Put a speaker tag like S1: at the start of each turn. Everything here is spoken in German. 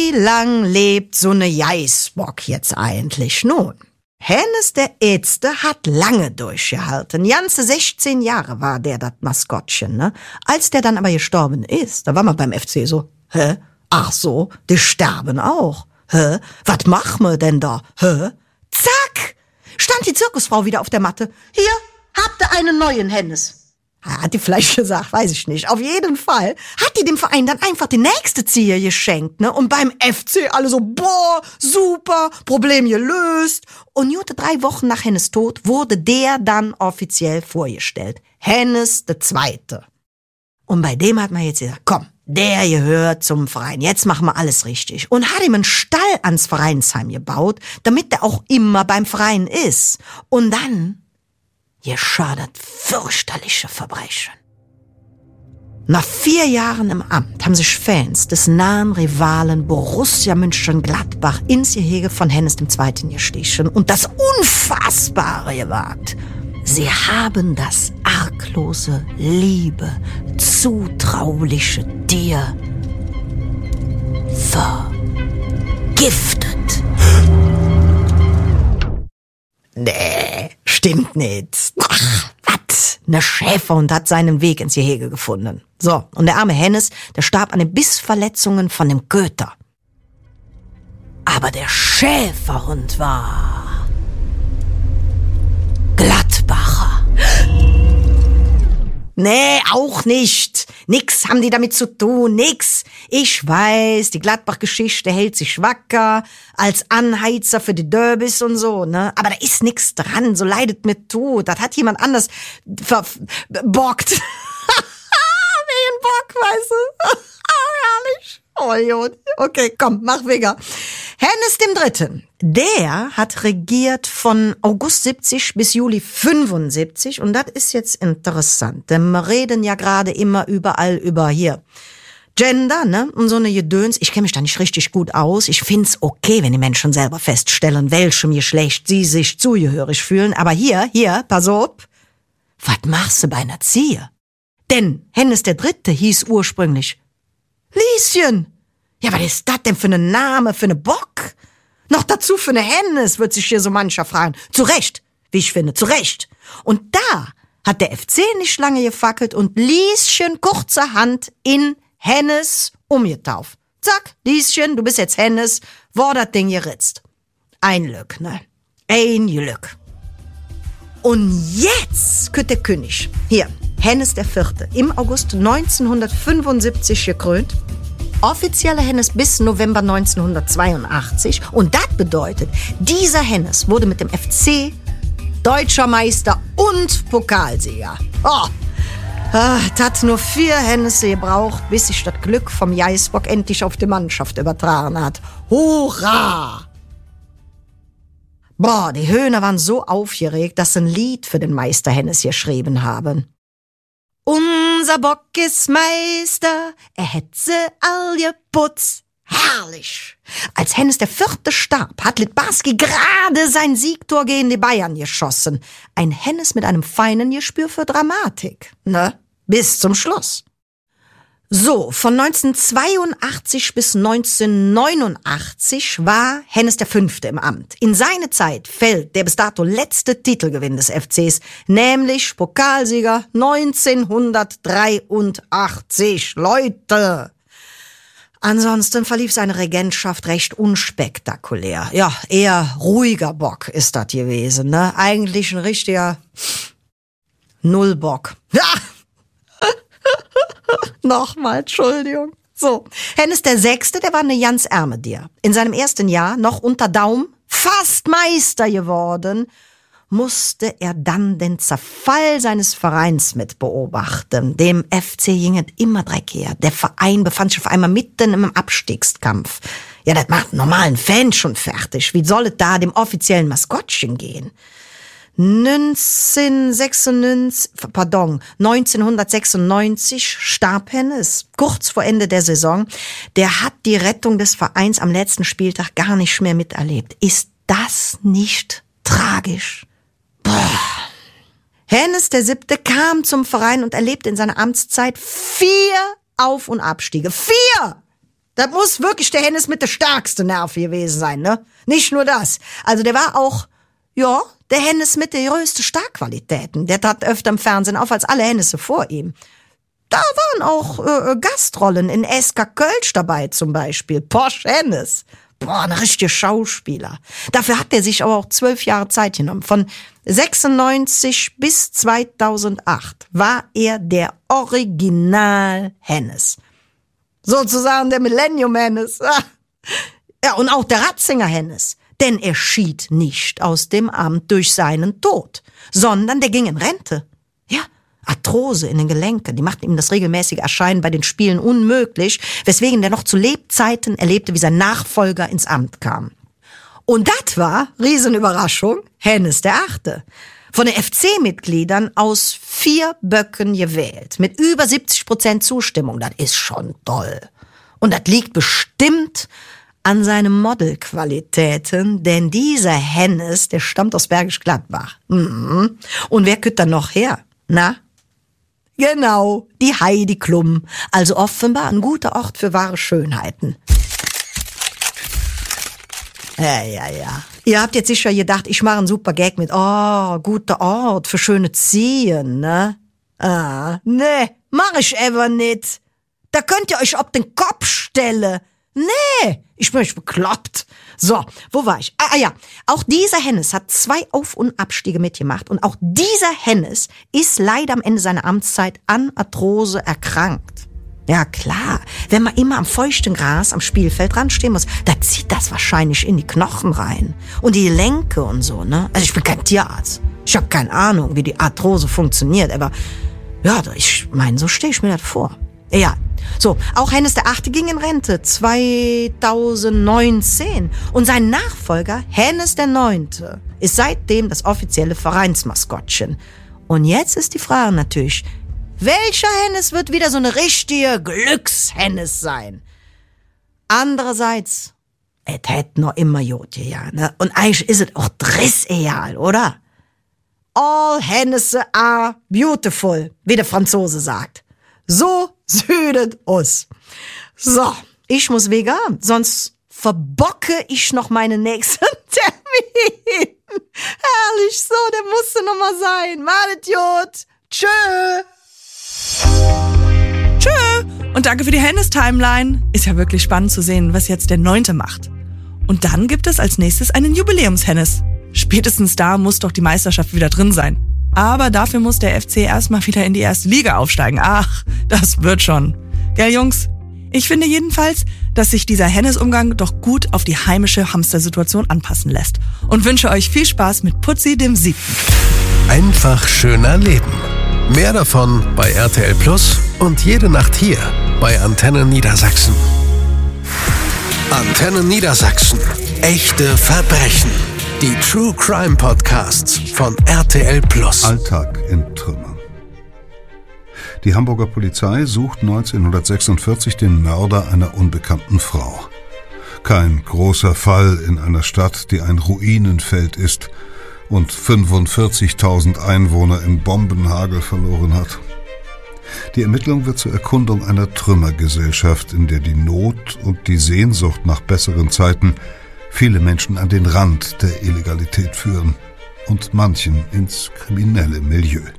S1: Wie lang lebt so ne Geißbock jetzt eigentlich? Nun, Hennes der Ätzte hat lange durchgehalten. Ganze 16 Jahre war der das Maskottchen, ne? Als der dann aber gestorben ist, da war man beim FC so, hä? Ach so, die sterben auch. Hä? Was machen wir denn da? Hä? Zack! Stand die Zirkusfrau wieder auf der Matte. Hier, habt ihr einen neuen Hennes. Hat die vielleicht gesagt, weiß ich nicht. Auf jeden Fall hat die dem Verein dann einfach die nächste Ziege geschenkt, ne? Und beim FC alle so, boah, super, Problem gelöst. Und gute 3 Wochen nach Hennes Tod wurde der dann offiziell vorgestellt. Hennes II. Und bei dem hat man jetzt gesagt, komm, der gehört zum Verein. Jetzt machen wir alles richtig. Und hat ihm einen Stall ans Vereinsheim gebaut, damit der auch immer beim Verein ist. Und dann geschah das fürchterliche Verbrechen. Nach 4 Jahren im Amt haben sich Fans des nahen Rivalen Borussia Mönchengladbach ins Gehege von Hennes II. Gestichen und das Unfassbare gewagt. Sie haben das arglose, liebe, zutrauliche Tier vergiftet. Nee, stimmt nicht. Ach, was? Ne Schäferhund hat seinen Weg ins Gehege gefunden. So, und der arme Hennes, der starb an den Bissverletzungen von dem Köter. Aber der Schäferhund war Gladbacher. Nee, auch nicht. Nix haben die damit zu tun, nix. Ich weiß, die Gladbach-Geschichte hält sich wacker, als Anheizer für die Derbys und so, ne? Aber da ist nix dran, so leidet mir tot. Das hat jemand anders verbockt. Wegen Bock, weißt du? Herrlich. Oh Gott. Okay, komm, mach Wigger. Hennes III., der hat regiert von August 70 bis Juli 75 und das ist jetzt interessant, denn wir reden ja gerade immer überall über hier Gender, ne, und so eine Gedöns. Ich kenne mich da nicht richtig gut aus. Ich find's okay, wenn die Menschen selber feststellen, welchem Geschlecht sie sich zugehörig fühlen, aber hier, pass auf, was machst du bei einer Ziehe? Denn Hennes III. Hieß ursprünglich Lieschen. Ja, was ist das denn für ein Name, für eine Bock? Noch dazu für eine Hennes, wird sich hier so mancher fragen. Zu Recht, wie ich finde, zu Recht. Und da hat der FC nicht lange gefackelt und Lieschen kurzerhand in Hennes umgetauft. Zack, Lieschen, du bist jetzt Hennes, war das Ding geritzt. Ein Glück, ne? Ein Glück. Und jetzt kürt der König, hier, Hennes IV., im August 1975 gekrönt, offizieller Hennes bis November 1982. Und das bedeutet, dieser Hennes wurde mit dem FC Deutscher Meister und Pokalsieger. Das hat nur 4 Hennesse gebraucht, bis sich das Glück vom Geißbock endlich auf die Mannschaft übertragen hat. Hurra! Boah, die Höhner waren so aufgeregt, dass sie ein Lied für den Meister Hennes geschrieben haben. Unser Bock ist Meister, er hätt sie all geputzt. Herrlich! Als Hennes IV. Starb, hat Litbarski gerade sein Siegtor gegen die Bayern geschossen. Ein Hennes mit einem feinen Gespür für Dramatik, ne? Bis zum Schluss. So, von 1982 bis 1989 war Hennes V. im Amt. In seine Zeit fällt der bis dato letzte Titelgewinn des FCs, nämlich Pokalsieger 1983. Leute! Ansonsten verlief seine Regentschaft recht unspektakulär. Ja, eher ruhiger Bock ist das gewesen, ne? Eigentlich ein richtiger Nullbock. Ja! Nochmal, Entschuldigung. So, Hennes VI., der war eine ganz ärme Dir. In seinem ersten Jahr, noch unter Daum, fast Meister geworden, musste er dann den Zerfall seines Vereins mit beobachten. Dem FC ging es immer dreckiger. Der Verein befand sich auf einmal mitten im Abstiegskampf. Ja, das macht einen normalen Fan schon fertig. Wie soll es da dem offiziellen Maskottchen gehen? 1996 starb Hennes, kurz vor Ende der Saison. Der hat die Rettung des Vereins am letzten Spieltag gar nicht mehr miterlebt. Ist das nicht tragisch? Boah. Hennes VII. Kam zum Verein und erlebte in seiner Amtszeit 4 Auf- und Abstiege. 4! Das muss wirklich der Hennes mit der stärksten Nerve gewesen sein, ne? Nicht nur das. Also der war auch, ja, der Hennes mit der größten Starkqualitäten. Der tat öfter im Fernsehen auf als alle Hennesse vor ihm. Da waren auch Gastrollen in SK Kölsch dabei zum Beispiel. Porsche Hennes. Boah, ein richtiger Schauspieler. Dafür hat er sich aber auch 12 Jahre Zeit genommen. Von 96 bis 2008 war er der Original Hennes. Sozusagen der Millennium Hennes. Ja, und auch der Ratzinger Hennes. Denn er schied nicht aus dem Amt durch seinen Tod, sondern der ging in Rente. Ja, Arthrose in den Gelenken, die machten ihm das regelmäßige Erscheinen bei den Spielen unmöglich, weswegen der noch zu Lebzeiten erlebte, wie sein Nachfolger ins Amt kam. Und das war, Riesenüberraschung, Hennes der Achte. Von den FC-Mitgliedern aus 4 Böcken gewählt, mit über 70% Zustimmung. Das ist schon toll. Und das liegt bestimmt an seinen Modelqualitäten, denn dieser Hennes, der stammt aus Bergisch Gladbach. Und wer kütt dann noch her? Na? Genau, die Heidi Klum. Also offenbar ein guter Ort für wahre Schönheiten. Ja. Ihr habt jetzt sicher gedacht, ich mache einen super Gag mit, guter Ort für schöne Ziehen, ne? Nee, mach ich ever nicht. Da könnt ihr euch auf den Kopf stellen. Nee, ich bin euch bekloppt. So, wo war ich? Ja, auch dieser Hennes hat 2 Auf- und Abstiege mitgemacht und auch dieser Hennes ist leider am Ende seiner Amtszeit an Arthrose erkrankt. Ja klar, wenn man immer am feuchten Gras am Spielfeld ranstehen muss, da zieht das wahrscheinlich in die Knochen rein und die Gelenke und so, ne? Also ich bin kein Tierarzt, ich habe keine Ahnung, wie die Arthrose funktioniert, aber ja, ich meine, so stehe ich mir das vor. Ja, so, auch Hennes der Achte ging in Rente 2019 und sein Nachfolger Hennes der Neunte ist seitdem das offizielle Vereinsmaskottchen. Und jetzt ist die Frage natürlich, welcher Hennes wird wieder so eine richtige Glückshennes sein? Andererseits, es hätte noch immer Jod ja, ne? Und eigentlich ist es auch drissegal, oder? All Hennesse are beautiful, wie der Franzose sagt. So südet us. So, ich muss vegan, sonst verbocke ich noch meinen nächsten Termin. Herrlich, so, der musste noch mal sein. Malet Jod. Tschö.
S2: Tschö. Und danke für die Hennes-Timeline. Ist ja wirklich spannend zu sehen, was jetzt der 9. macht. Und dann gibt es als nächstes einen Jubiläums-Hennes. Spätestens da muss doch die Meisterschaft wieder drin sein. Aber dafür muss der FC erstmal wieder in die 1. Liga aufsteigen. Ach, das wird schon. Gell, Jungs? Ich finde jedenfalls, dass sich dieser Hennes-Umgang doch gut auf die heimische Hamstersituation anpassen lässt. Und wünsche euch viel Spaß mit Putzi dem 7.
S3: Einfach schöner Leben. Mehr davon bei RTL Plus und jede Nacht hier bei Antenne Niedersachsen. Antenne Niedersachsen. Echte Verbrechen. Die True Crime Podcasts von RTL Plus.
S4: Alltag in Trümmern. Die Hamburger Polizei sucht 1946 den Mörder einer unbekannten Frau. Kein großer Fall in einer Stadt, die ein Ruinenfeld ist und 45.000 Einwohner im Bombenhagel verloren hat. Die Ermittlung wird zur Erkundung einer Trümmergesellschaft, in der die Not und die Sehnsucht nach besseren Zeiten viele Menschen an den Rand der Illegalität führen und manchen ins kriminelle Milieu.